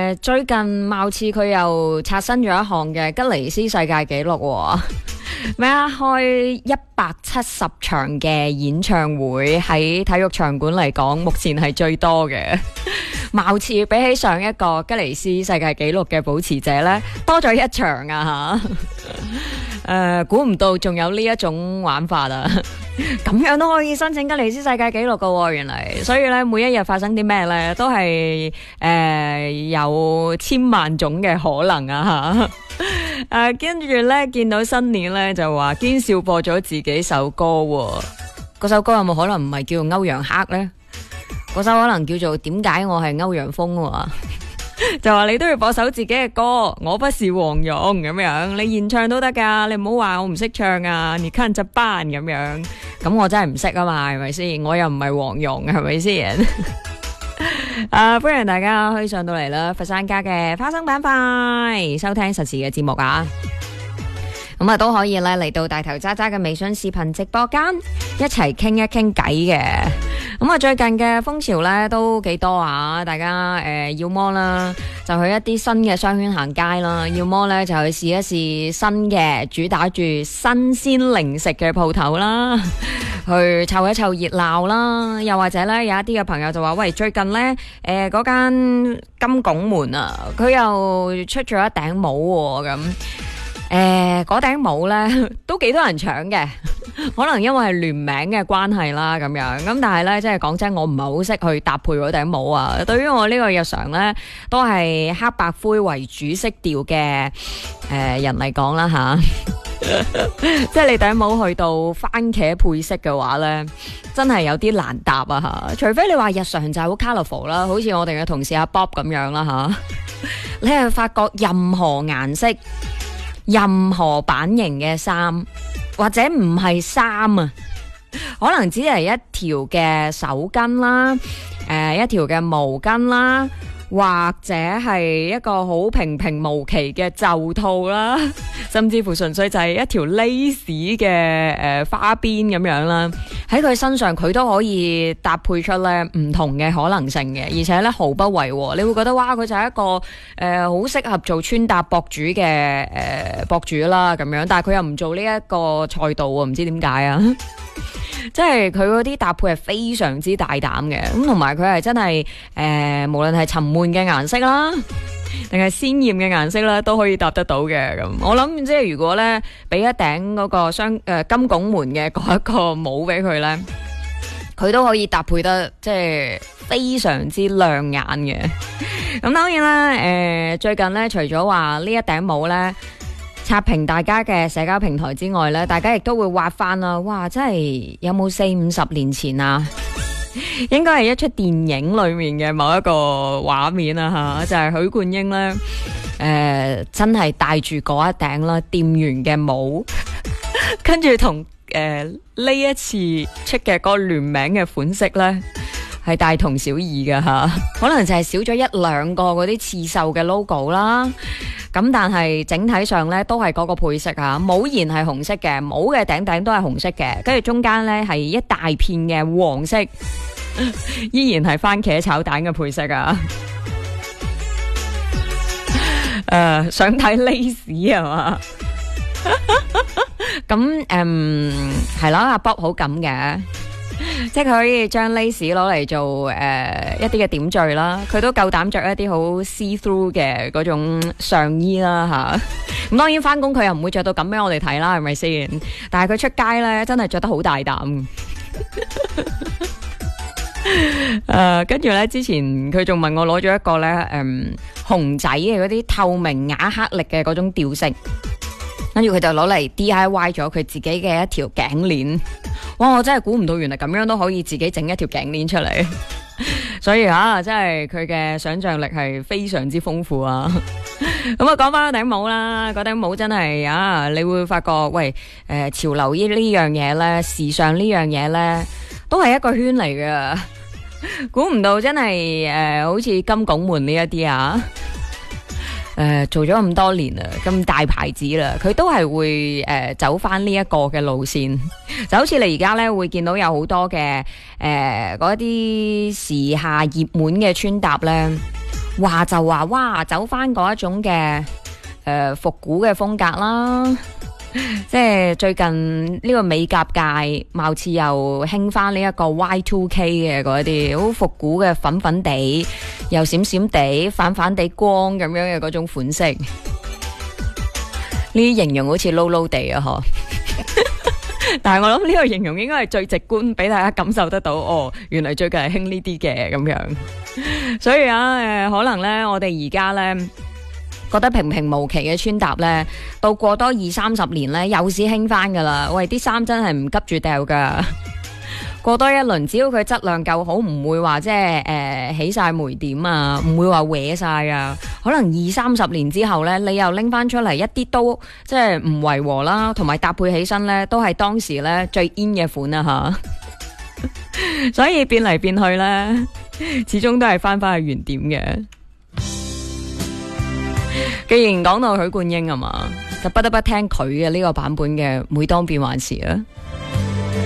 最近貌似佢又刷新咗一項嘅吉尼斯世界紀錄喎。咩啊？開170場嘅演唱會喺體育場館嚟講，目前係最多嘅。貌似比起上一個吉尼斯世界紀錄嘅保持者呢，多咗一場啊吓！估唔到仲有呢一種玩法啊！咁樣都可以申請吉尼斯世界紀錄噶喎，原嚟。所以咧，每一日發生啲咩咧，都係有千萬種嘅可能啊吓！跟住咧，見到新年咧就話堅少播咗自己首歌喎，嗰首歌有冇可能唔係叫歐陽克咧？嗰首可能叫做點解我係歐陽鋒喎？就話你都要播首自己嘅歌，我不是黃蓉咁樣，你現唱都得噶，你唔好話我唔識唱啊，你跟着班咁樣，咁我真係唔識啊嘛，係咪先？我又唔係黃蓉，係咪先？歡迎大家可以上到嚟啦，佛山家嘅花生板塊收聽實時嘅節目啊！咁啊都可以咧嚟到大頭渣渣嘅微信視頻直播間一齊傾一傾偈嘅。咁啊最近嘅風潮咧都幾多啊，大家要麼啦就去一啲新嘅商圈行街啦，要麼咧就去試一試新嘅主打住新鮮零食嘅鋪頭啦，去湊一湊熱鬧啦。又或者咧有一啲嘅朋友就話喂，最近咧嗰間金拱門啊，佢又出咗一頂帽喎咁。嗰頂帽咧都幾多人搶嘅，可能因為係聯名嘅關係啦咁樣。咁但係咧，即係講真，我唔係好識去搭配嗰頂帽啊。對於我呢個日常咧都係黑白灰為主色調嘅人嚟講啦吓，即係你頂帽去到番茄配色嘅話咧，真係有啲難搭啊吓。除非你話日常就係好 colourful 啦，好似我哋嘅同事阿 Bob 咁樣啦吓，你係發覺任何顏色、任何版型嘅衫，或者唔係衫啊，可能只係一條嘅手巾啦，一條嘅毛巾啦，或者係一個好平平無奇嘅袖套啦，甚至乎純粹就係一條 lace 嘅花邊咁樣啦，喺佢身上佢都可以搭配出咧唔同嘅可能性嘅，而且咧毫不違和，你會覺得哇，佢就係一個好適合做穿搭博主嘅博主啦咁樣，但係佢又唔做呢一個賽道啊，唔知點解啊？即係佢嗰啲搭配係非常之大膽嘅，咁同埋佢係真係無論係沉悶嘅顏色啦，定係鮮艷嘅顏色啦，都可以搭得到嘅。咁我諗即係如果咧俾一頂嗰個金拱門嘅嗰一個帽俾佢咧，佢都可以搭配得即係非常之亮眼嘅。咁當然啦，最近咧除咗話呢一頂帽咧刷屏大家嘅社交平台之外咧，大家亦都會挖翻啦。哇，真係有冇40-50年前啊？應該係一出電影裏面嘅某一個畫面啊吓，就係許冠英咧，真係戴住嗰一頂啦店員嘅帽，跟住同呢一次出嘅嗰個聯名嘅款式咧，係大同小異嘅吓，可能就係少咗一兩個嗰啲刺繡嘅 logo 啦。咁但係整體上咧都係嗰個配色啊，帽檐係紅色嘅，帽嘅頂都係紅色嘅，跟住中間咧係一大片嘅黃色，依然係番茄炒蛋嘅配色啊。想睇 lace 係嘛？咁係咯，阿 Bob 好咁嘅。即係佢可以將 lace 攞嚟做一啲嘅點綴啦，佢都夠膽着一啲好 see through 嘅嗰種上衣啦吓。咁當然翻工佢又唔會着到咁俾我哋睇啦，係咪先？但係佢出街咧真係着得好大膽。跟住咧之前佢仲問我攞咗一個咧熊仔嘅嗰啲透明啞克力嘅嗰種吊飾，跟住佢就攞嚟 DIY 咗佢自己嘅一條頸鏈。哇！我真係估唔到，原來咁樣都可以自己整一條頸鏈出嚟，所以真係佢嘅想象力係非常之豐富啊！咁啊，講翻嗰頂帽啦，嗰頂帽真係你會發覺，喂，潮流呢樣嘢咧，時尚呢樣嘢咧，都係一個圈嚟嘅。估唔到真係好似金拱門呢一啲做咗咁多年啦，咁大牌子啦，佢都係會走翻呢一個嘅路線，就好似你而家咧會見到有好多嘅嗰啲時下熱門嘅穿搭咧， 話就話哇，走翻嗰一種嘅復古嘅風格啦。即係最近呢個美甲界貌似又興翻呢一個 Y2K 嘅嗰啲好復古嘅粉粉地又閃閃地反反地光咁樣嘅嗰種款式，呢啲形容好似 low low 地啊嗬。但係我諗呢個形容應該係最直觀俾大家感受得到，哦，原來最近係興呢啲嘅咁樣。所以啊可能呢，我哋而家呢覺得平平無奇嘅穿搭呢，到過多20-30年呢，又是興翻噶啦。喂，啲衫真係唔急住掉噶，過多一輪，只要佢質量夠好，唔會話即係起晒霉點啊，唔會話歪晒啊。可能20-30年之後呢，你又拎翻出嚟，一啲都即係唔違和啦，同埋搭配起身呢，都係當時呢最 in 嘅款啊吓。所以變嚟變去呢，始終都係翻去原點嘅。既然講到許冠英啊嘛，就不得不聽佢嘅呢個版本嘅《每當變幻時》啊。